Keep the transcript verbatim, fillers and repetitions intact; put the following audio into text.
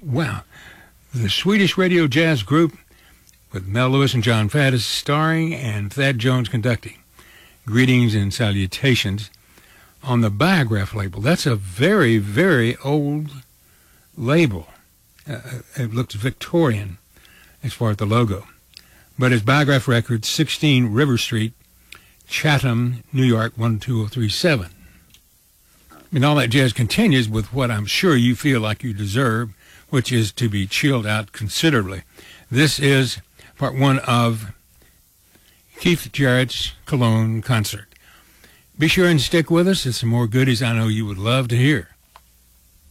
Wow. The Swedish Radio Jazz Group with Mel Lewis and John Faddis starring and Thad Jones conducting. Greetings and salutations on the Biograph label. That's a very, very old label. Uh, it looks Victorian as far as the logo. But it's Biograph Records, sixteen River Street, Chatham, New York, one two oh three seven. And all that jazz continues with what I'm sure you feel like you deserve, which is to be chilled out considerably. This is part one of Keith Jarrett's Cologne concert. Be sure and stick with us. There's some more goodies I know you would love to hear.